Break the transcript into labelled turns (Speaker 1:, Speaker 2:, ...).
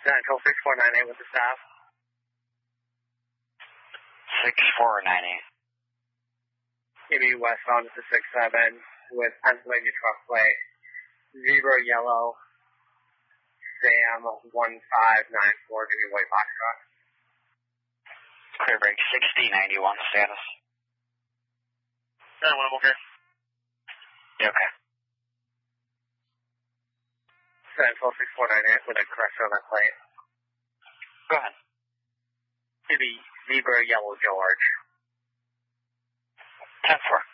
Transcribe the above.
Speaker 1: Central 6498 with the staff.
Speaker 2: 6498.
Speaker 1: Maybe westbound to 67 with Pennsylvania truck plate. Zebra yellow. Sam 1594 to be white box truck.
Speaker 2: Clear break 6091 status.
Speaker 1: I'm okay.
Speaker 2: Yeah, okay.
Speaker 1: Central 6498 with a correction on that plate.
Speaker 2: Go ahead.
Speaker 1: Maybe Zebra yellow George.
Speaker 2: 10-4.